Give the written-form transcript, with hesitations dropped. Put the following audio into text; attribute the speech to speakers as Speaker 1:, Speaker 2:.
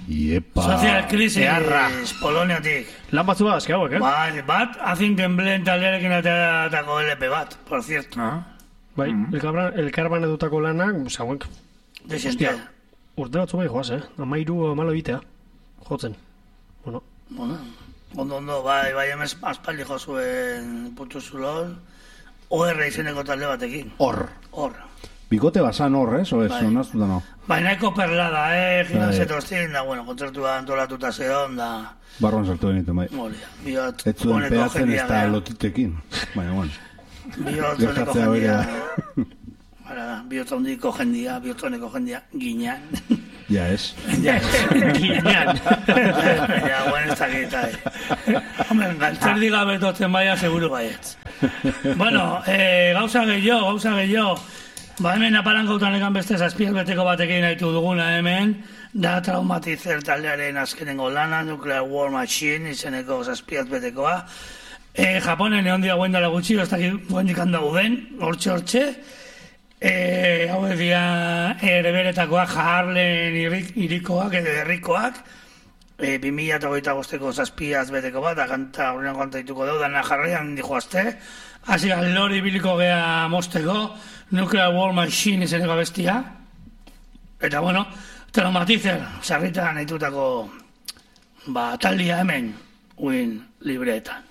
Speaker 1: Iepa.
Speaker 2: Social crisis Poloniatik.
Speaker 3: Lan batzu bat azke hauek,
Speaker 2: Bat, Azin Temblen taldearekin ateratako LP bat, por cierto.
Speaker 3: Bai, elkarban edutako lanak, hauek.
Speaker 2: Desente.
Speaker 3: Urte batzu bai joaz, 13 bitea. Jotzen. Bueno,
Speaker 2: ondo, bai, emez aspaldi jozuen Putzu Zulon, OR izeneko talde batekin.
Speaker 1: Hor. Bikote basan hor, o ez, onaztuta no.
Speaker 2: Bai, nahiko perlada, ginazetostin, da, bueno, kontzertua antolatuta zehon, da...
Speaker 1: Barruan sartu deniten, bai.
Speaker 2: Biot,
Speaker 1: ez zuen peatzen ez da lotitekin. Baina, bueno.
Speaker 2: Biot, honeko jendia. Biot hondiko jendia, ginean.
Speaker 1: Ja, ez.
Speaker 2: Ginean. Ja, guen ez dakita, Hombre, galtzerdi gabetotzen baia, seguru baietz. Bueno, gauza gehiago. Ba, hemen aparankautan egan beste zazpiaz beteko batekin haitu duguna hemen, da Traumatizer taldearen azkenengo lana, Nuclear War Machine izeneko zazpiaz betekoa. Japonen egon dia guendala gutxi, ez dakit guendikan dauden, hortxe. Hau edia ereberetakoak, Harlen irikoak edo herrikoak, 2025ko zazpiaz beteko bat, da horrean kontaituko dau, dana jarraian dijoazte. Hasi lori biliko gea mosteko, Nuclear War Machine izeneko bestia. Eta bueno, Traumatizer, sarritan haitutako taldia hemen, uin libreetan.